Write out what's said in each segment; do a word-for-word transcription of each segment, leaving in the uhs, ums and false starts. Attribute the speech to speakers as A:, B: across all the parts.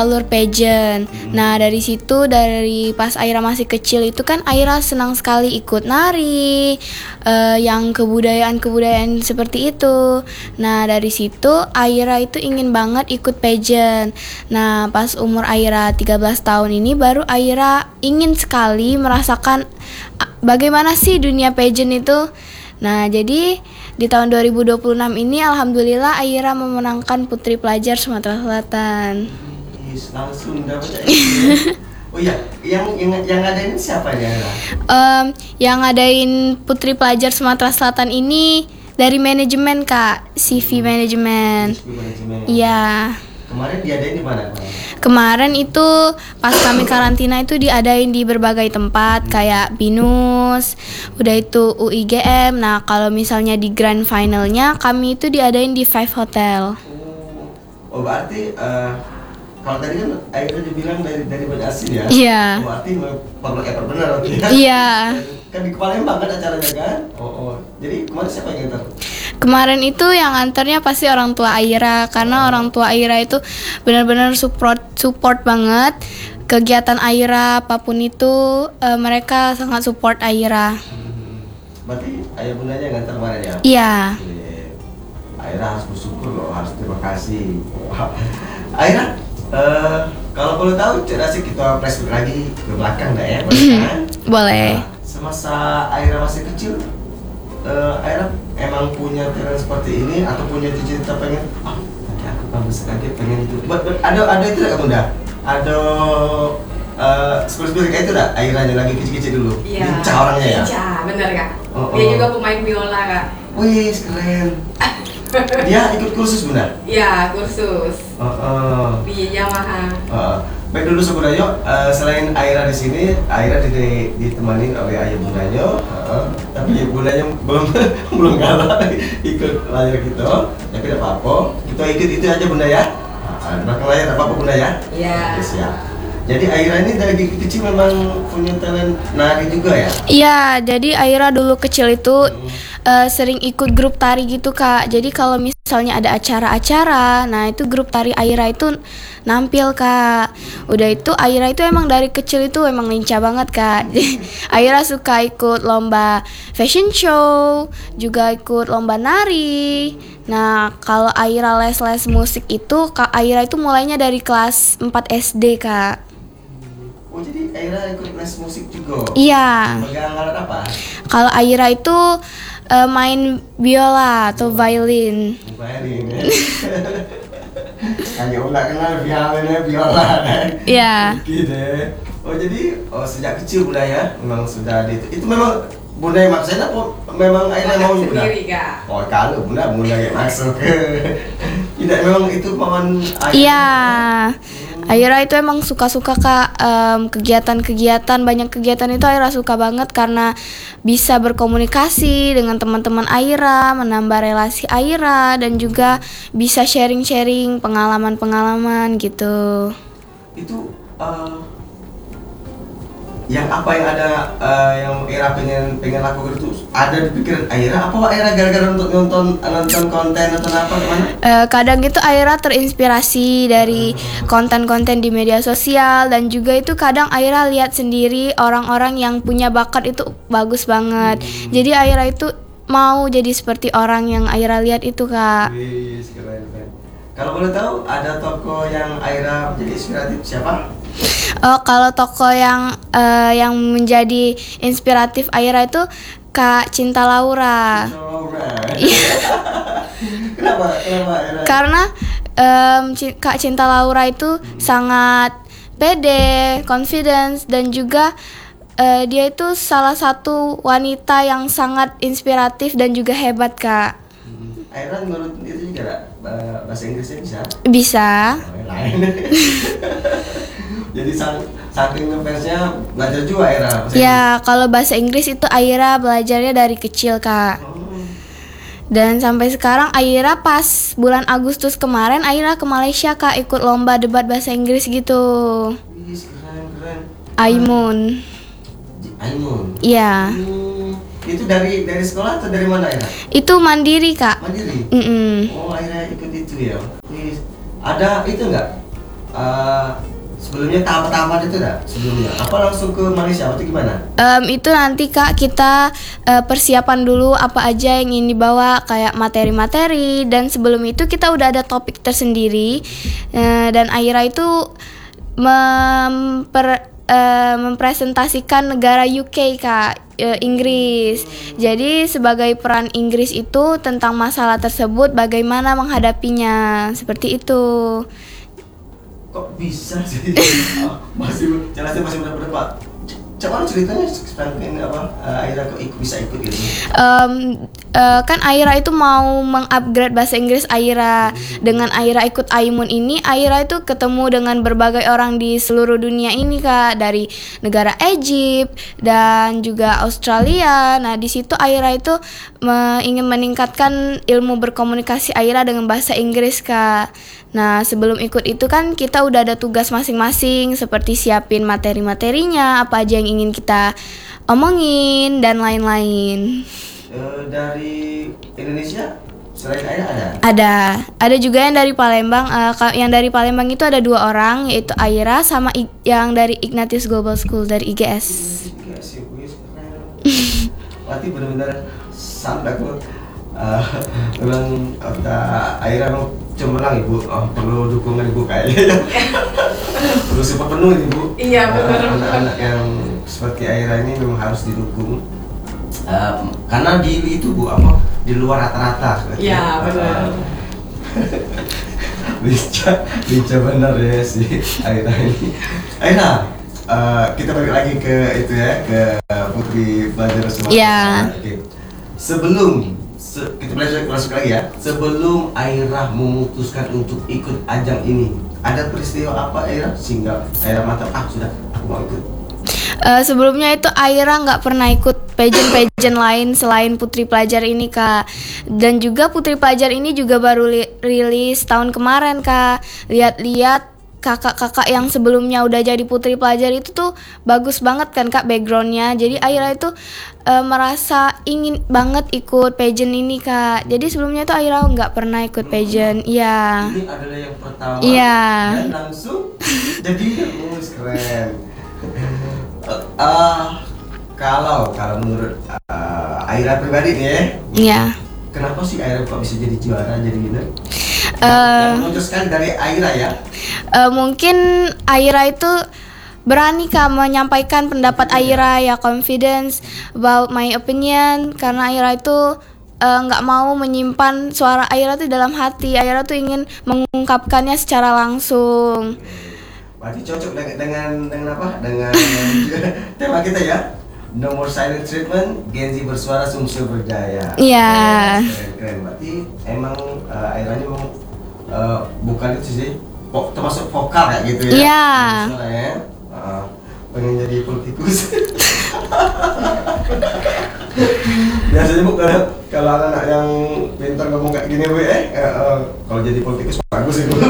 A: jalur pageant. Nah dari situ, dari pas Aira masih kecil itu kan Aira senang sekali ikut nari, uh, yang kebudayaan-kebudayaan seperti itu. Nah dari situ Aira itu ingin banget ikut pageant. Nah pas umur Aira tiga belas tahun ini baru Aira ingin sekali merasakan bagaimana sih dunia pageant itu. Nah jadi di tahun dua ribu dua puluh enam ini alhamdulillah Aira memenangkan Putri Pelajar Sumatera Selatan.
B: Yes, langsung dapat. Oh iya, yang yang yang ngadain siapa ya?
A: Um, yang ngadain Putri Pelajar Sumatera Selatan ini dari manajemen Kak, C V Manajemen. Iya.
B: Kemarin diadain di mana?
A: Kemarin itu pas kami karantina itu diadain di berbagai tempat kayak Binus, udah itu U I G M. Nah kalau misalnya di grand finalnya kami itu diadain di Five Hotel.
B: Oh, oh berarti uh, kalau tadi kan Aira dibilang dari dari Banda Asin ya?
A: Iya.
B: Oh, berarti public effort benar berarti ya?
A: Iya.
B: Kan di Palembang kan acaranya kan? Oh, oh. Jadi kemarin siapa yang ngantar?
A: Kemarin itu yang antarnya pasti orang tua Aira, karena orang tua Aira itu benar-benar support support banget kegiatan Aira apapun itu, uh, mereka sangat support Aira.
B: Hmm. Berarti ayah bundanya yang ngantar kemarin ya?
A: Iya.
B: Aira harus bersyukur loh, harus terima kasih. Aira, uh, kalau boleh tahu cerita sih kita flashback lagi ke belakang nggak ya? Boleh kan?
A: Boleh.
B: Nah, semasa Aira masih kecil, uh, Aira emang punya talent seperti ini atau punya cita-cita pengen ah nanti aku bagus lagi pengen itu but, but, ada ada itu nggak bunda ada uh, seperti kayak itu nggak Airanya lagi kecil-kecil dulu
C: iya,
B: lincah orangnya ya
C: lincah bener kak
B: oh,
C: dia
B: oh.
C: juga pemain biola kak.
B: Wih keren. Dia ikut kursus bunda?
C: Iya kursus
B: uh, uh.
C: di Yamaha.
B: uh. Baik dulu sebenarnya uh, selain Aira di sini, Aira di, ditemani oleh ayah bundanya, uh, tapi bundanya belum belum kalah ikut layar kita, tapi tidak apa-apa, kita ikut itu aja bunda ya. Uh, belakang layar apa apa bunda ya?
C: Iya.
B: Oke, siap. Jadi Aira ini dari kecil memang punya talent nari juga ya?
A: Iya, jadi Aira dulu kecil itu hmm. uh, sering ikut grup tari gitu kak. Jadi kalau misalnya ada acara-acara, nah itu grup tari Aira itu nampil kak. Udah itu Aira itu emang dari kecil itu emang lincah banget kak. Aira suka ikut lomba fashion show, juga ikut lomba nari. Nah kalau Aira les-les musik itu, kak Aira itu mulainya dari kelas empat S D kak.
B: Oh jadi Aira ikut les musik juga?
A: Iya.
B: Pegang alat apa?
A: Kalau Aira itu uh, main biola atau violin.
B: Violin ya? Hanya udah kenal violinnya biola kan?
A: Iya.
B: Gitu. Oh jadi oh sejak kecil bunda ya memang sudah di itu memang bunda yang maksain apa memang Aira mau bunda?
C: Sendiri kak.
B: Oh kalau bunda bunda yang masuk tidak memang itu paman Aira.
A: Iya. Aira itu emang suka-suka kak um, kegiatan-kegiatan banyak kegiatan itu Aira suka banget karena bisa berkomunikasi dengan teman-teman Aira, menambah relasi Aira dan juga bisa sharing-sharing pengalaman-pengalaman gitu.
B: Itu uh, yang apa yang ada uh, yang Aira pengen pengen lakukan itu ada di pikiran Aira apa Aira gara-gara untuk nonton nonton konten atau apa gimana?
A: Uh, kadang itu Aira terinspirasi dari konten-konten di media sosial dan juga itu kadang Aira lihat sendiri orang-orang yang punya bakat itu bagus banget. Hmm. Jadi Aira itu mau jadi seperti orang yang Aira lihat itu kak.
B: Wih, keren keren. Kalau boleh tahu ada tokoh yang Aira menjadi inspiratif siapa?
A: Oh, kalau tokoh yang uh, yang menjadi inspiratif Aira itu Kak Cinta Laura.
B: Cinta Laura. Kenapa? Kenapa Aira?
A: Karena um, C- Kak Cinta Laura itu hmm. sangat pede, confidence dan juga uh, dia itu salah satu wanita yang sangat inspiratif dan juga hebat kak.
B: Hmm. Aira menurut itu juga gak? Bahasa Inggrisnya bisa?
A: Bisa.
B: Oh, lain. Jadi saking ngefansnya belajar juga Aira?
A: Ya, kalau bahasa Inggris itu Aira belajarnya dari kecil kak. Oh. Dan sampai sekarang Aira pas bulan Agustus kemarin Aira ke Malaysia kak ikut lomba debat bahasa Inggris gitu.
B: Yes, keren keren.
A: Aimun.
B: Aimun.
A: Iya.
B: Hmm, itu dari dari sekolah atau dari mana Aira?
A: Itu mandiri kak.
B: Mandiri.
A: Mm-mm.
B: Oh Aira ikut itu ya. Ada itu enggak? uh, sebelumnya tahap-tahapan itu dah sebelumnya. Apa langsung ke Malaysia atau gimana?
A: Um, itu nanti Kak kita uh, persiapan dulu apa aja yang ingin dibawa kayak materi-materi, dan sebelum itu kita udah ada topik tersendiri, uh, dan Aira itu memper uh, mempresentasikan negara U K Kak, uh, Inggris. Jadi sebagai peran Inggris itu tentang masalah tersebut bagaimana menghadapinya, seperti itu.
B: Kok bisa sih? Oh, masih jelasnya masih muda-muda Pak. Coba ceritanya ini apa? Uh, Aira kok ikut, bisa ikut gitu?
A: Um, uh, kan Aira itu mau mengupgrade bahasa Inggris Aira. Dengan Aira ikut Aimun ini, Aira itu ketemu dengan berbagai orang di seluruh dunia ini Kak, dari negara Egypt dan juga Australia. Nah di situ Aira itu me- ingin meningkatkan ilmu berkomunikasi Aira dengan bahasa Inggris Kak. Nah sebelum ikut itu kan kita udah ada tugas masing-masing, seperti siapin materi-materinya, apa aja yang ingin kita omongin dan lain-lain.
B: Uh, dari Indonesia selain Aira ada?
A: Ada, ada juga yang dari Palembang. Uh, yang dari Palembang itu ada dua orang, yaitu Aira sama I- yang dari Ignatius Global School dari I G S.
B: I G S ya, kuis keren. Berarti benar-benar sampai aku uh, bilang kata Aira mau cemerlang ibu, oh, perlu dukungan ibu kayaknya. Perlu support penuh ibu.
C: Iya benar.
B: Uh, anak-anak yang seperti Aira ini memang harus didukung. Uh, karena di itu bu apa di luar rata-rata.
C: Iya benar.
B: Lincah, lincah benar ya si Aira ini. Aira, uh, kita balik lagi ke itu ya, ke Putri Pelajar Sumatera.
A: Iya.
B: Oke. Sebelum se- kita belajar masuk lagi ya. Sebelum Aira memutuskan untuk ikut ajang ini, ada peristiwa apa Aira sehingga Aira mantap, ah sudah aku mau ikut.
A: Uh, sebelumnya itu Aira nggak pernah ikut pageant-pageant lain selain Putri Pelajar ini Kak. Dan juga Putri Pelajar ini juga baru li- rilis tahun kemarin Kak. Lihat-lihat kakak-kakak yang sebelumnya udah jadi Putri Pelajar itu tuh bagus banget kan Kak backgroundnya. Jadi Aira itu uh, merasa ingin banget ikut pageant ini Kak. Jadi sebelumnya tuh Aira nggak pernah ikut pageant. Iya.
B: Ini adalah yang pertama.
A: Iya.
B: Dan langsung jadi oh, keren. Uh, uh, kalau kalau menurut uh, Aira pribadi nih ya,
A: Iya.
B: kenapa sih Aira kok bisa jadi juara, jadi winner?
A: Uh,
B: Yang menonjol sekali dari Aira ya.
A: Uh, mungkin Aira itu berani Kak menyampaikan pendapat Aira ya, confidence about my opinion, karena Aira itu nggak uh, mau menyimpan suara Aira tuh dalam hati. Aira tuh ingin mengungkapkannya secara langsung.
B: Berarti cocok dengan dengan, dengan apa? Dengan tema kita ya. No more silent treatment, Gen Z bersuara, Sumsel berdaya.
A: Iya.
B: Keren, keren. Berarti emang uh, Aira ini memang uh, bukan itu sih, pok, termasuk vokal kayak gitu ya.
A: Iya.
B: Suara ya. Uh, pengen jadi politikus. Biasanya bu kalau kalau anak-anak yang pintar ngomong kayak gini bu eh uh, uh, kalau jadi politikus bagus itu.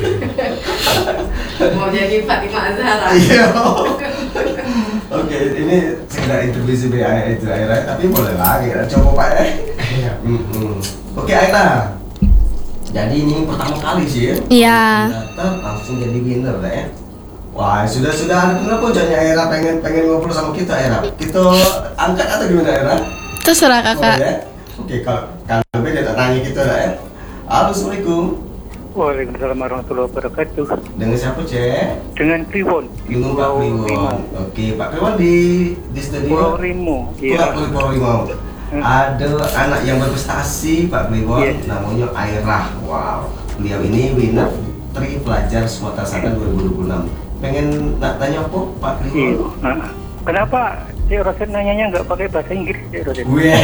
C: Mau jadi Fatimah Zahra.
B: Iya. Oke, ini sekedar interview B I itu Aira, tapi boleh lagi kita coba Pak ya. Iya. Oke Aira. Jadi ini pertama kali sih ya.
A: Iya.
B: Datang langsung jadi winner lah ya. Wah sudah sudah ada kenapa jangan Aira pengen pengen ngobrol sama kita Aira. Kita angkat atau gimana Aira?
A: Terserah Kakak.
B: Boleh, ya? Oke kalau kalau beda tanya kita lah ya. Halo, Assalamualaikum.
D: Waalaikumsalam warahmatullahi wabarakatuh.
B: Dengan siapa cek?
D: Dengan Kliwon di
B: Dengan Pak
D: Pulau Rimo.
B: Kliwon. Oke Pak Kliwon di di studio.
D: Pulau Rimo.
B: Iya. Pulau Pulau Rimo. Ada anak yang berprestasi Pak Kliwon,
D: Yes.
B: namanya Aira. Wow. Beliau ini winner Putri Pelajar Sumatera Selatan dua ribu dua puluh enam. Pengen nak tanya apa Pak
D: Iya.
B: Kliwon?
D: Nah, kenapa Cik Roset nanyanya nggak pakai bahasa Inggris Cik Roset?
B: Wih.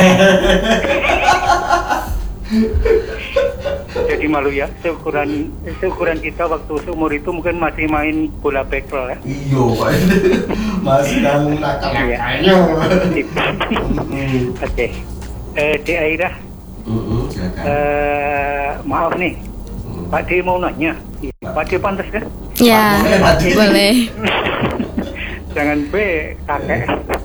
D: Jadi malu ya, seukuran seukuran kita waktu seumur itu mungkin masih main bola bekel ya.
B: Iyo Pak. Masih dalam nakal-nakalnya.
D: Oke. Eh, Cik Aira,
B: Mm-mm, silakan.
D: eh, maaf nih, Pak D mau nanya. Pak D pantas kan?
A: Ya,
B: Boleh, Pak.
A: boleh.
D: Jangan B, kakek.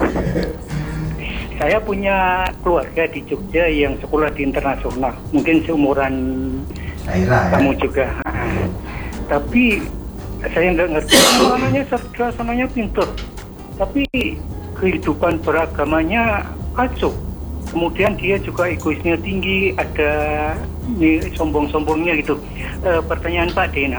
D: Saya punya keluarga di Jogja yang sekolah di internasional, mungkin seumuran
B: Aira ya.
D: kamu juga. Tapi saya nggak ngerti. Oh, anaknya cerdas, anaknya pintar, tapi kehidupan beragamanya kacau. Kemudian dia juga egoisnya tinggi, ada nih, sombong-sombongnya gitu. E, pertanyaan Pak Dena,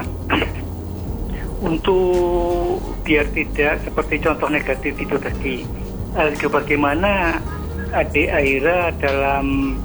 D: untuk biar tidak seperti contoh negatif itu tadi, e, bagaimana adik Aira dalam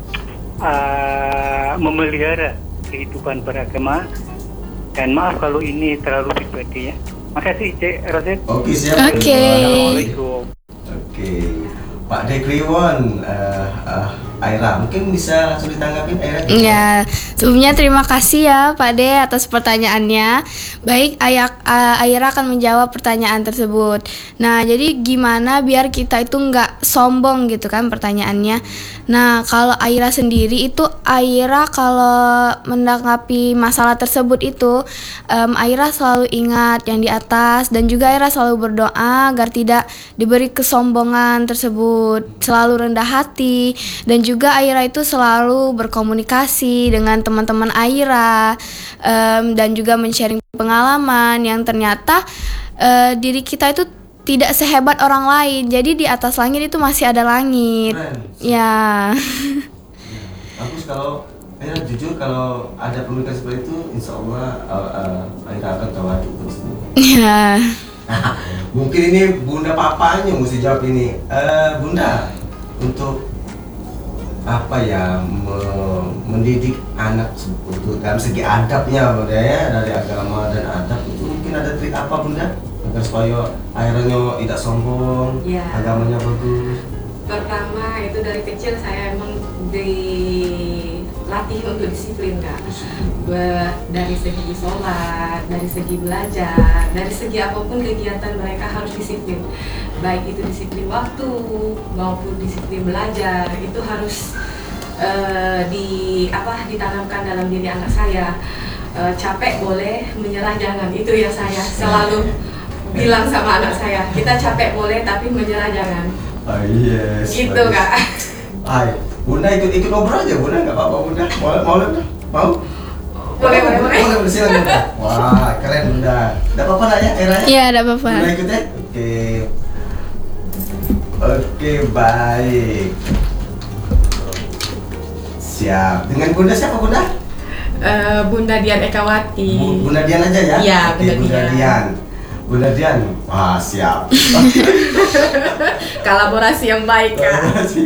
D: uh, memelihara kehidupan beragama? Dan maaf kalau ini terlalu pribadi ya. Makasih Cek Roset.
B: Oke, siap.
A: Oke.
D: Assalamualaikum.
B: Oke, Pak Dekriwon, uh, uh, Aira, mungkin bisa langsung ditanggapin Aira?
A: Ya, sebelumnya terima kasih ya Pak De atas pertanyaannya. Baik, Ayak, uh, Aira akan menjawab pertanyaan tersebut. Nah, jadi gimana biar kita itu nggak sombong gitu kan pertanyaannya. Nah, kalau Aira sendiri itu, Aira kalau menanggapi masalah tersebut itu, um, Aira selalu ingat yang di atas dan juga Aira selalu berdoa agar tidak diberi kesombongan tersebut, selalu rendah hati, dan juga Aira itu selalu berkomunikasi dengan teman-teman Aira um, dan juga men-sharing pengalaman yang ternyata uh, diri kita itu tidak sehebat orang lain. Jadi di atas langit itu masih ada langit.
B: Keren.
A: Ya.
B: Bagus kalau Aira jujur kalau ada pemikiran seperti itu, insya Allah uh, uh, Aira akan tawaduk terus.
A: Ya.
B: Mungkin ini Bunda papanya mesti jawab ini. Uh, Bunda, untuk apa ya me- mendidik anak untuk dalam segi adabnya Bunda ya, dari agama dan adab itu mungkin ada trik apa Bunda agar supaya akhirnya tidak sombong,
C: Ya.
B: agamanya bagus?
C: Pertama itu dari kecil saya emang dilatih untuk disiplin Kak. Be- dari segi sholat, dari segi belajar, dari segi apapun kegiatan mereka harus disiplin. Baik itu disiplin waktu maupun disiplin belajar, itu harus eh, di apa ditanamkan dalam diri anak saya. Eh, capek boleh, menyerah jangan. Itu yang saya selalu bilang sama anak saya. Kita capek boleh tapi menyerah jangan.
B: Oh yes.
C: Gitu
B: bagus.
C: Kak.
B: Ay, Bunda ikut ikut ngobrol aja Bunda, nggak apa-apa Bunda. Mau mau Bunda? Mau?
C: Boleh, boleh, boleh.
B: Boleh, boleh, silakan Bunda. Wah, keren Bunda. Nggak apa-apa lah ya, Era ya?
A: Iya, tidak apa-apa.
B: Bunda ikut ya? Oke. Oke, baik. Siap. Dengan Bunda siapa Bunda?
C: Eh, Bunda Dian Ekawati.
B: Bu- Bunda Dian aja ya?
C: Iya,
B: Oke,
C: Bunda
B: Bunda
C: Dian.
B: Dian. Bunda Dian. Wah, siap.
C: Kolaborasi yang baik Kak.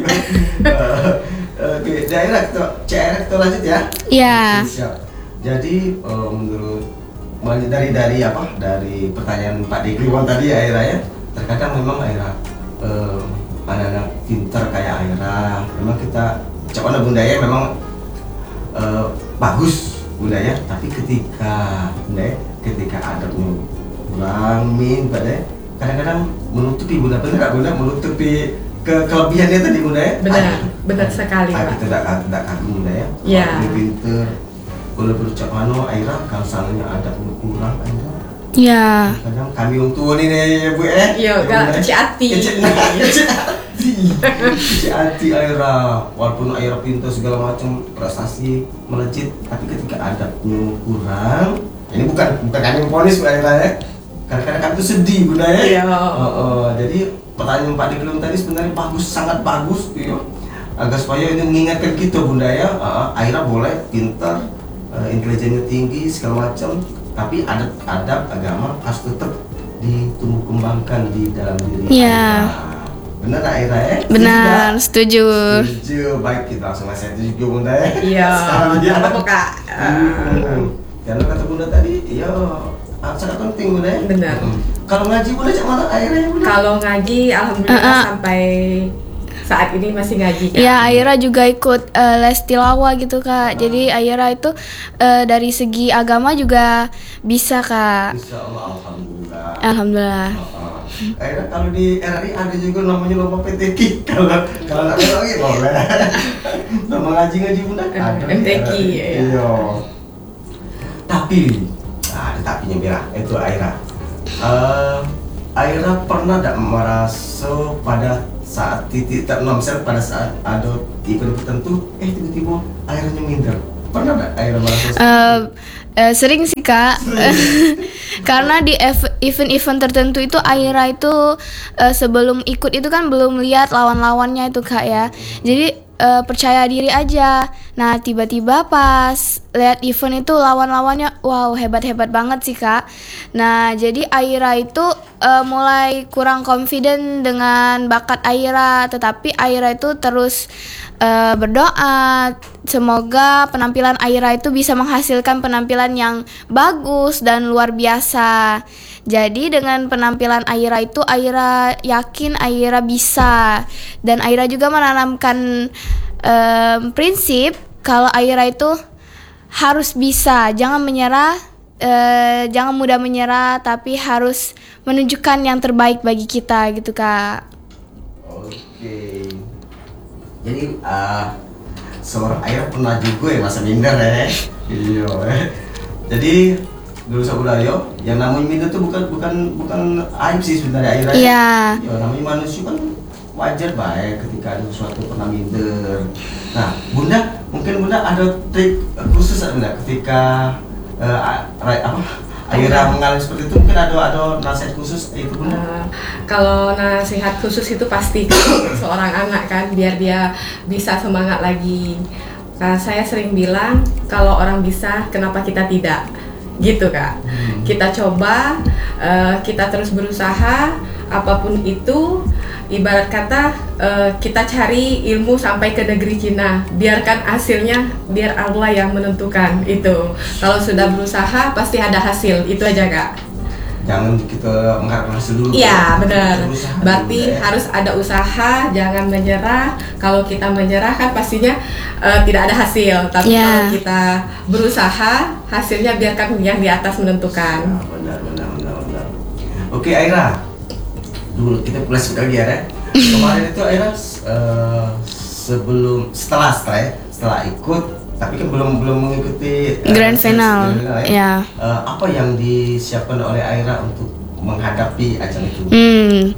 B: Oke, daerah kita, daerah kita lanjut ya.
A: Iya.
B: Oke, siap. Jadi eh, menurut mulai dari dari apa? Dari pertanyaan Pak Dekriwan tadi ya Aira ya. Terkadang memang Aira eh, anak-anak pinter kayak Aira. Memang kita ucapan Bunda ya memang eh, bagus Bunda ya. Tapi ketika Bunda ya, ketika adabnya kurang min Bunda ya, kadang-kadang menutupi Bunda, benar nggak Bunda, menutupi ke kelebihannya tadi Bunda ya?
C: Benar,
B: Ah,
C: benar sekali
B: ah,
C: Pak.
B: kita tidak tidak kagum Bunda ya.
C: Iya.
B: Kalau dia pinter, boleh berucap mano Aira, kalau salahnya ada kurang Aira.
A: Ya.
B: Kadang kami orang tua ni ya Bu eh.
C: Iya,
B: Ya,
C: galak
B: Bunda.
C: kecil hati.
B: Kecil kecil hati. Kecil hati Aira. Walaupun Aira pintar segala macam prestasi melejit, tapi ketika adabnya kurang, ini bukan bukan kami memponis Bu Aira ya. Kadang-kadang kami itu sedih Bunda ya.
C: Iya.
B: Oh, oh, jadi pertanyaan Pak Diklum tadi sebenarnya bagus, sangat bagus iya. Agar supaya ini mengingatkan kita Bunda ya, uh, Aira boleh pintar, uh, intelijennya tinggi segala macam, tapi adab-adab agama harus tetap ditumbuh kembangkan di dalam diri
A: Iya.
B: Aira. Benar tak Aira ya?
A: Benar, setuju.
B: Setuju. Baik, kita langsung ngasih itu juga Bunda ya.
C: Iya.
B: Sekalian.
C: Apa Kak?
B: Hmm. Karena kata Bunda tadi, iya sangat penting Bunda ya.
C: Benar.
B: Hmm. Kalau ngaji Bunda cak mana Aira ya Bunda?
C: Kalau ngaji, alhamdulillah
A: Uh-uh.
C: sampai saat ini masih ngaji Kak.
A: Ya, Aira juga ikut eh, les tilawah gitu Kak. Jadi Aira itu eh, dari segi agama juga bisa Kak.
B: Insya Allah, alhamdulillah.
A: Alhamdulillah.
B: Oh, oh. Akhirnya kalau di R R I ada juga namanya lomba P T K. Kalau kalau nggak ada lagi boleh. Lomba ngaji ngaji Bunda. Ada
C: M T K,
B: di R R I.
C: ya.
B: Iya. Tapi, nah, ada tapinya Bira. Itu Aira. Eh, Aira pernah tidak merasa pada saat titik tertentu, misalnya pada saat ada event tertentu, eh tiba-tiba airnya minder. Pernah nggak Aira malah susah?
A: Eh, eh, sering sih kak. Karena di ev- event-event tertentu itu Aira itu eh, sebelum ikut itu kan belum lihat lawan-lawannya itu kak ya. Jadi eh, percaya diri aja. Nah tiba-tiba pas lihat event itu lawan-lawannya, wow hebat-hebat banget sih kak. Nah jadi Aira itu eh, mulai kurang confident dengan bakat Aira, tetapi Aira itu terus eh, berdoa semoga penampilan Aira itu bisa menghasilkan penampilan yang bagus dan luar biasa. Jadi dengan penampilan Aira itu Aira yakin Aira bisa, dan Aira juga menanamkan em, prinsip kalau Aira itu harus bisa, jangan menyerah, eh, jangan mudah menyerah, tapi harus menunjukkan yang terbaik bagi kita gitu kak.
B: Oke. Jadi ah, seorang Aira pernah juga ya masa minder ya. Iya. eh. Jadi dulu saudara yang namanya minder tuh bukan bukan bukan aib sih sebenarnya Aira.
A: Iya.
B: Ya namanya manusia kan wajar baik ketika ada sesuatu pernah minder. Nah, Bunda, mungkin Bunda ada trik eh, khusus nggak Bunda ketika eh, a- ra- apa Aira mengalami seperti itu, mungkin ada ada nasihat khusus itu Bunda?
C: Uh, kalau nasihat khusus itu pasti seorang anak kan, biar dia bisa semangat lagi. Nah, saya sering bilang kalau orang bisa, kenapa kita tidak? Gitu kak.
B: Hmm.
C: Kita coba, uh, kita terus berusaha, apapun itu. Ibarat kata uh, kita cari ilmu sampai ke negeri Cina, biarkan hasilnya biar Allah yang menentukan itu. Kalau sudah berusaha pasti ada hasil, itu aja kak.
B: Jangan kita mengharapkan hasil dulu.
C: Iya benar.
B: Berusaha dulu,
C: Berarti
B: ya.
C: harus ada usaha, jangan menyerah. Kalau kita menyerah kan pastinya uh, tidak ada hasil. Tapi
A: Iya.
C: kalau kita berusaha, hasilnya biarkan yang di atas menentukan.
B: Nah, benar, benar, benar, benar. Oke Aira, dulu kita flashback lagi ya. Re. Kemarin itu Aira eh, sebelum setelah setelah ya, setelah ikut, tapi kan belum belum mengikuti eh,
A: Grand
B: seleksi
A: final,
B: grand final, ya.
A: ya.
B: Eh, apa yang disiapkan oleh Aira untuk menghadapi ajang itu?
A: Hmm,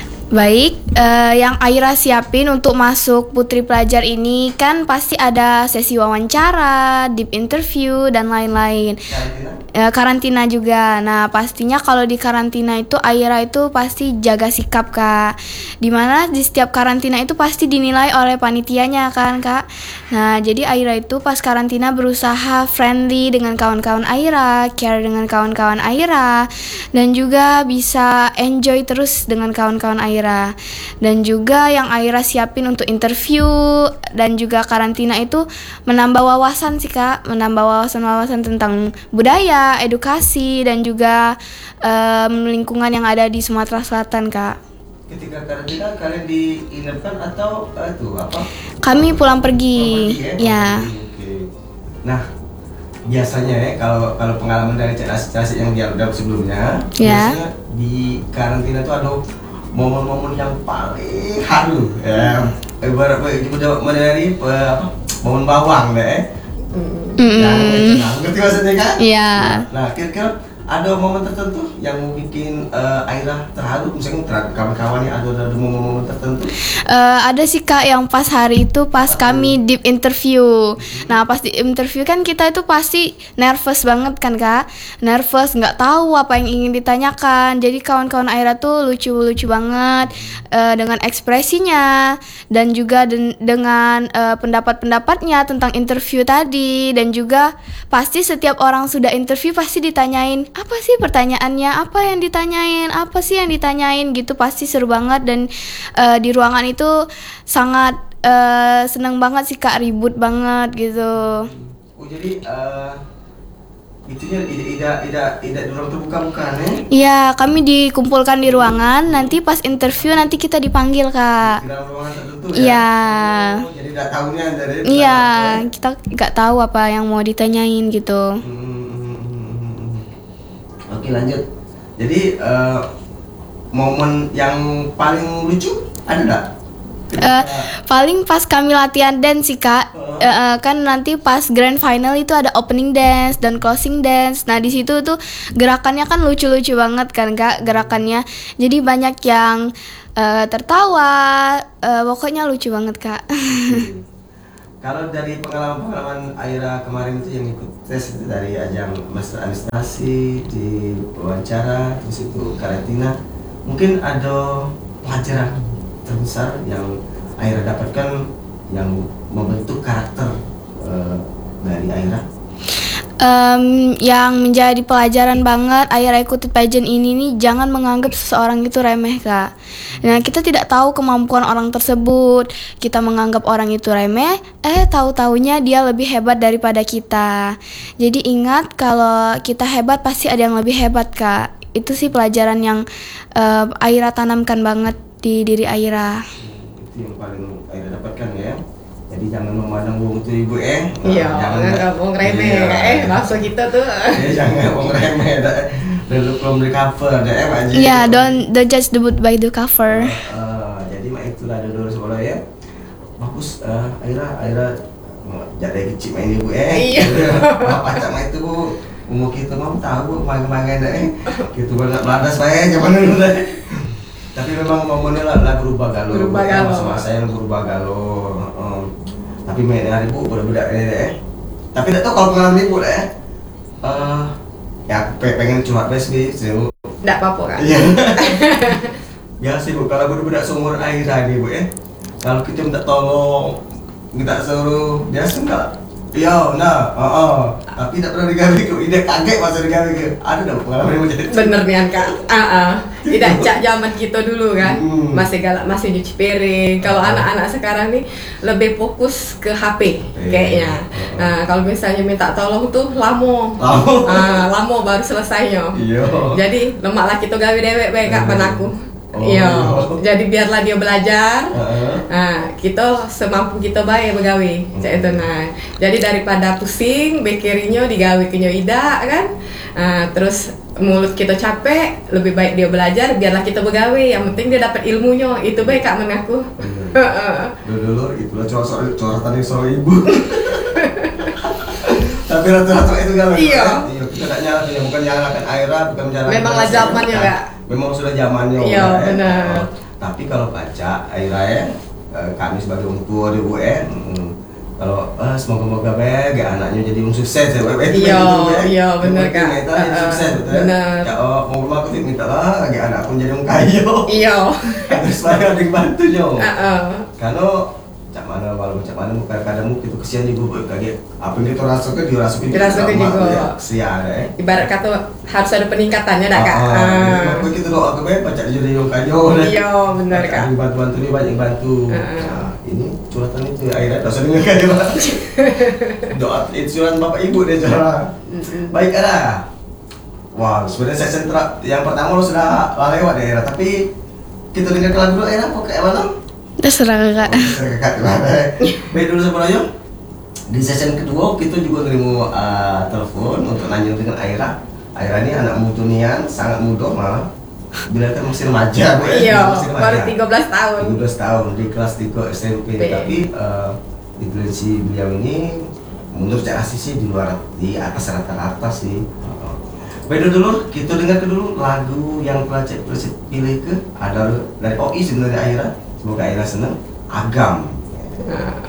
A: baik. eh, yang Aira siapin untuk masuk Putri Pelajar ini kan pasti ada sesi wawancara, deep interview dan lain-lain.
B: Karantina?
A: Eh, karantina juga. Nah pastinya kalau di karantina itu Aira itu pasti jaga sikap kak. Dimana di setiap karantina itu pasti dinilai oleh panitianya kan kak. Nah jadi Aira itu pas karantina berusaha friendly dengan kawan-kawan Aira, care dengan kawan-kawan Aira, dan juga bisa enjoy terus dengan kawan-kawan Aira. Dan juga yang Aira siapin untuk interview dan juga karantina itu menambah wawasan sih kak, menambah wawasan-wawasan tentang budaya, edukasi, dan juga em, lingkungan yang ada di Sumatera Selatan kak.
B: Ketika karantina kalian diinapkan atau eh, itu apa?
A: Kami pulang pergi,
B: Oh, pergi
A: ya.
B: Oke. Nah, biasanya ya kalau kalau pengalaman dari cek yang dia udah sebelumnya,
A: Ya.
B: biasanya di karantina itu ada momen-momen yang paling haru ya. Ibarat udah dari apa? Momen bawang deh.
A: Mm-mm.
B: Nah, ngerti maksudnya kan?
A: Iya.
B: Nah, kira-kira ada momen tertentu yang bikin eh, Aira terharu, misalnya terhadap kawan-kawannya, ada ada momen-momen tertentu?
A: Eh, ada sih kak yang pas hari itu pas kami deep interview. Nah pas di interview kan kita itu pasti nervous banget kan kak, nervous nggak tahu apa yang ingin ditanyakan. Jadi kawan-kawan Aira tuh lucu-lucu banget eh, dengan ekspresinya dan juga den- dengan eh, pendapat-pendapatnya tentang interview tadi. Dan juga pasti setiap orang sudah interview pasti ditanyain apa sih pertanyaannya, apa yang ditanyain, apa sih yang ditanyain gitu, pasti seru banget. Dan eh, di ruangan itu sangat eh, seneng banget sih kak, ribut banget gitu.
B: Oh jadi eh itunya ida ida ida ida di ruang terbuka bukan ya?
A: Iya, kami dikumpulkan di ruangan, nanti pas interview nanti kita dipanggil kak.
B: Di dalam ruangan tertentu ya?
A: Iya.
B: Oh, jadi tidak tahunya dari
A: Iya,
B: apa, ya?
A: kita nggak tahu apa yang mau ditanyain gitu.
B: Hmm, hmm, hmm, hmm. Oke lanjut. Jadi eh, momen yang paling lucu ada nggak?
A: Eh, paling pas kami latihan dance sih kak. Eh, eh, kan nanti pas grand final itu ada opening dance dan closing dance. Nah di situ tuh gerakannya kan lucu-lucu banget kan kak gerakannya. Jadi banyak yang eh, tertawa. Eh, pokoknya lucu banget kak.
B: Kalau dari pengalaman-pengalaman Aira kemarin itu yang ikut tes itu dari ajang master administrasi di wawancara terus itu karantina, mungkin ada pelajaran terbesar yang Aira dapatkan yang membentuk karakter uh, dari Aira?
A: Um, yang menjadi pelajaran banget Aira ikuti pageant ini nih, jangan menganggap seseorang itu remeh, Kak. Nah, kita tidak tahu kemampuan orang tersebut. Kita menganggap orang itu remeh, eh tahu-taunya dia lebih hebat daripada kita. Jadi ingat, kalau kita hebat pasti ada yang lebih hebat, Kak. Itu sih pelajaran yang uh, Aira tanamkan banget di diri Aira.
B: Itu yang paling Aira dapatkan ya. Jadi jangan memandang wong itu ibu eh.
C: Iya, jangan wong remeh. Eh, maksud kita tuh.
B: Ya, jangan wong remeh. Dulu belum di cover, ada eh Mak.
A: Iya, yeah, don't don't judge the book by the cover.
B: Uh, uh, jadi mak itulah dulu sekolah ya. Bagus, uh, Aira, Aira jadi kecil main ibu eh.
C: Iya.
B: Apa cak itu bu? Umur kita mau tahu main-main eh. Gitu banget beladas saya zaman dulu deh. Tapi memang momennya lah, lah berubah galau.
C: Berubah galau.
B: Masa-masa yang berubah galau. Um, tapi main hari bu budak-budak ini deh. Tapi tak tahu kalau pengalaman ibu deh. Uh, ya pe- pengen curhat bes bi, sih.
C: Nggak apa-apa kan?
B: Iya. Biasa bu, kalau budak-budak seumur Aira nih bu ya. Kalau kita minta tolong, minta suruh, biasa enggak? Iya, nah, oh, oh. Tapi tak pernah digawe ke, ide kaget masa digawe ke. Ada dong pengalaman yang macam itu.
C: Bener nih Kak. Ah, uh-uh. Tidak cak zaman kita dulu kan,
B: Hmm.
C: masih galak, masih nyuci piring. Kalau anak-anak sekarang nih lebih fokus ke H P kayaknya. Nah, kalau misalnya minta tolong tuh lamo,
B: Lamo.
C: ah, lamo baru selesainya.
B: Iya.
C: Jadi lemaklah kita gawe dewek baik Kak panaku.
B: Oh,
C: Iya.
B: iya.
C: Jadi biarlah dia belajar.
B: Heeh.
C: Nah, kita semampu kita baik begawe, cak itu nah. Jadi daripada pusing, bekirinya digawe kenyo ida kan. Nah, terus mulut kita capek, lebih baik dia belajar, biarlah kita begawe. Yang penting dia dapat ilmunya, itu baik Kak mengaku.
B: Dulu-dulu itulah coret coretan yang soal ibu. Tapi rata-rata itu kan.
C: Iya.
B: Iya, kita tidak nyalakan, ya bukan nyalakan Aira, bukan menyalahkan.
C: Memanglah zamannya,
B: Kak.
C: Kak.
B: Memang sudah zamannya.
C: Iya,
B: udah,
C: benar.
B: Eh. Tapi kalau baca Aira ya, eh, kami sebagai orang tua di U N, hmm, kalau eh, semoga-moga baik anaknya jadi orang sukses ya, baik.
C: Iya, iya, benar, Kak.
B: Kita jadi
C: Uh-uh,
B: sukses betul.
C: benar.
B: Ya, oh, mau rumah aku minta lah, lagi anak pun jadi orang kaya.
C: Iya.
B: Terus supaya ada yang bantunya.
C: Heeh.
B: Karena cak mana walaupun cak mana kadang-kadang itu kesian juga kaget apa yang kita rasakan dia rasakan
C: Dirasakan juga.
B: ya, kesian ya.
C: Ibarat kata harus ada peningkatannya dah Kak.
B: Ah,
C: Ah.
B: ah, kita doa ke baik baca jadi yang kayo.
C: Iya, benar, Kak.
B: Bantu-bantu ini banyak bantu.
C: Ah.
B: Nah, ini curhatan itu akhirnya dosa dengan kayo. Doa itu curhatan bapak ibu deh cara. Baik ada. Wah, sebenarnya saya sentra yang pertama lo sudah lewat daerah, tapi kita dengar lagu dulu daerah apa kayak mana?
A: Terserah, Kak.
B: Baik dulu sebelumnya di session kedua kita juga terima uh, telepon untuk nanya dengan Aira. Aira ini anak mutunian, sangat muda malah. Bila kan masih remaja, Bu, ya?
C: Iya,
B: Masih remaja.
C: baru tiga belas tahun.
B: tiga belas tahun di kelas tiga S M P.
C: B.
B: Tapi uh, di si beliau ini menurut cara sisi di luar di atas rata-rata sih. Uh, Baik dulu kita dengar dulu lagu yang pelajar pilih ke ada dari O I sebenarnya Aira. Semoga Aira senang. Agam.